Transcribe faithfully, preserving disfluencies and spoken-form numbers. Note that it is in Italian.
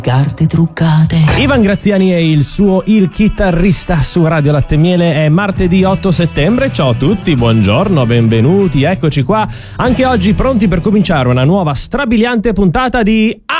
Carte truccate. Ivan Graziani e il suo Il Chitarrista su Radio Latte e Miele. È martedì otto settembre. Ciao a tutti, buongiorno, benvenuti, eccoci qua anche oggi pronti per cominciare una nuova strabiliante puntata di